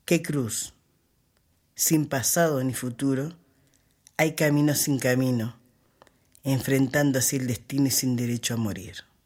¿Qué cruz? Sin pasado ni futuro, hay camino sin camino, enfrentando así el destino y sin derecho a morir.